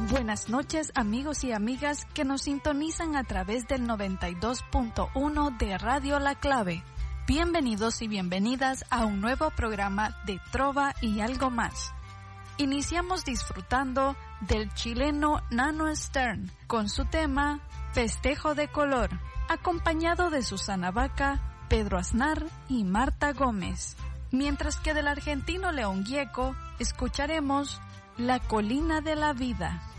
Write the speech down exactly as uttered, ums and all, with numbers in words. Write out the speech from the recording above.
Buenas noches, amigos y amigas que nos sintonizan a través del noventa y dos punto uno de Radio La Clave. Bienvenidos y bienvenidas a un nuevo programa de Trova y algo más. Iniciamos disfrutando del chileno Nano Stern con su tema Festejo de Color, acompañado de Susana Vaca, Pedro Aznar y Marta Gómez. Mientras que del argentino León Gieco escucharemos La Colina de la Vida.